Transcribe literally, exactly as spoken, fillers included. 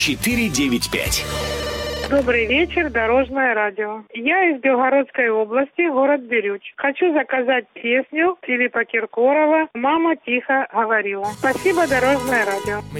четыре девять пять. Добрый вечер, Дорожное радио. Я из Белгородской области, город Бирюч. Хочу заказать песню Филиппа Киркорова «Мама тихо говорила». Спасибо, Дорожное радио.